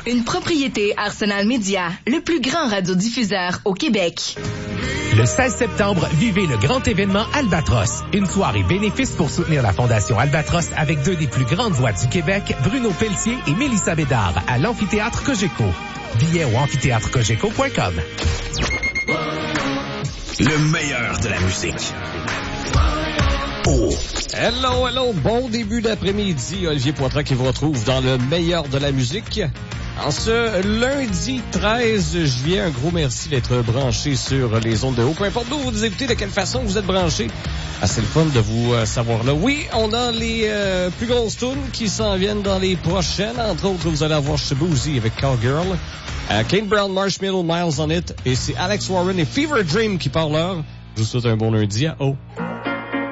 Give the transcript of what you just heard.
Une propriété Arsenal Média, le plus grand radiodiffuseur au Québec. Le 16 septembre, vivez le grand événement Albatros. Une soirée bénéfice pour soutenir la Fondation Albatros avec deux des plus grandes voix du Québec, Bruno Pelletier et Mélissa Bédard, à l'Amphithéâtre Cogeco. Billets au amphitheatrecogeco.com. Le meilleur de la musique. Oh. Hello, bon début d'après-midi. Olivier Poitras qui vous retrouve dans le meilleur de la musique. En ce lundi 13 juillet, un gros merci d'être branché sur les ondes de haut. Peu importe d'où vous nous écoutez, de quelle façon vous êtes branché. C'est le fun de vous savoir là. Oui, on a les plus grosses tunes qui s'en viennent dans les prochaines. Entre autres, vous allez avoir Shabuzi avec Cowgirl. Kane Brown, Marshmallow, Miles on It. Et c'est Alex Warren et Fever Dream qui parlent là. Je vous souhaite un bon lundi à haut.